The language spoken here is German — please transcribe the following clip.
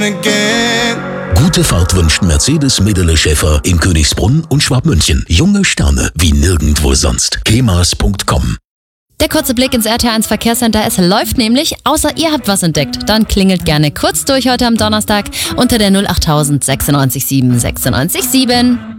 Gute Fahrt wünscht Mercedes Medele Schäfer in Königsbrunn und Schwabmünchen. Junge Sterne wie nirgendwo sonst. kemas.com. Der kurze Blick ins RT1 Verkehrscenter. Es läuft nämlich, außer ihr habt was entdeckt. Dann klingelt gerne kurz durch heute am Donnerstag unter der 08000 96 7 96 7.